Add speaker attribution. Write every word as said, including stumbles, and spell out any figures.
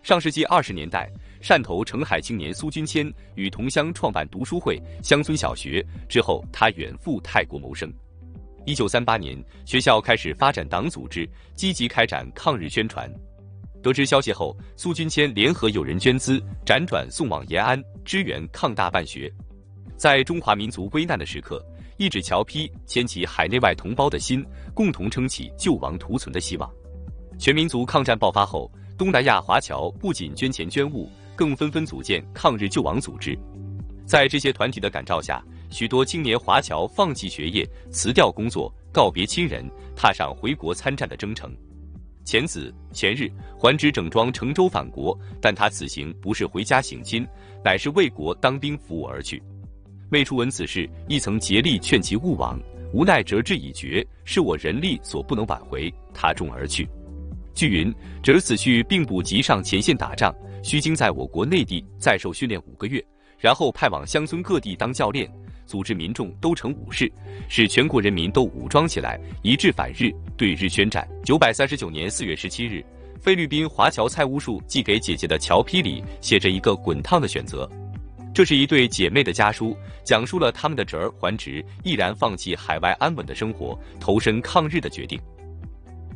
Speaker 1: 上世纪二十年代，汕头澄海青年苏君谦与同乡创办读书会、乡村小学，之后他远赴泰国谋生。一九三八年，学校开始发展党组织，积极开展抗日宣传。得知消息后，苏君谦联合友人捐资，辗转送往延安支援抗大办学。在中华民族危难的时刻，一纸侨批牵起海内外同胞的心，共同撑起救亡图存的希望。全民族抗战爆发后，东南亚华侨不仅捐钱捐物，更纷纷组建抗日救亡组织。在这些团体的感召下，许多青年华侨放弃学业，辞掉工作，告别亲人，踏上回国参战的征程。前子前日还职整装乘舟返国，但他此行不是回家省亲，乃是为国当兵服务而去。未初闻此事，亦曾竭力劝其勿往，无奈折志已决，是我人力所不能挽回，他众而去。据云，折此去并不急上前线打仗，须经在我国内地再受训练五个月，然后派往乡村各地当教练，组织民众都成武士，使全国人民都武装起来，一致反日，对日宣战。九百三十九年四月十七日，菲律宾华侨蔡乌树寄给姐姐的侨批里写着一个滚烫的选择。这是一对姐妹的家书，讲述了他们的侄儿还职，毅然放弃海外安稳的生活，投身抗日的决定。